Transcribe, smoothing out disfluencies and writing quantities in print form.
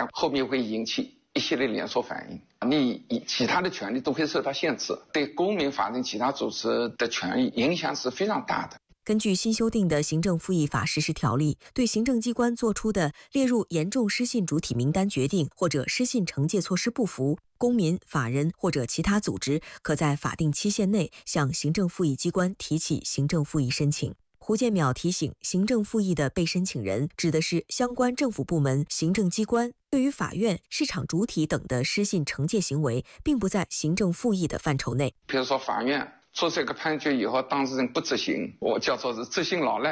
但后面会引起一系列连锁反应，你其他的权利都会受到限制，对公民、法人、其他组织的权益影响是非常大的。 根据新修订的行政复议法实施条例，对行政机关作出的列入严重失信主体名单决定或者失信惩戒措施不服，公民、法人或者其他组织可在法定期限内向行政复议机关提起行政复议申请。胡建淼提醒，行政复议的被申请人指的是相关政府部门、行政机关，对于法院、市场主体等的失信惩戒行为，并不在行政复议的范畴内。 比如说法院做这个判决以后，当事人不执行，我叫做是执行老赖，